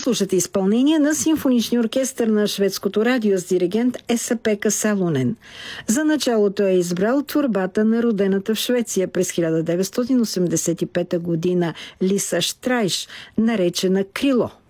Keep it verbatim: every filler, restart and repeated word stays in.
слушате изпълнение на симфоничния оркестър на Шведското радио с диригент Esa-Pekka Salonen. За началото е избрал творбата на родената в Швеция през хиляда деветстотин осемдесет и пета година Лиса Штрайш, наречена Крило.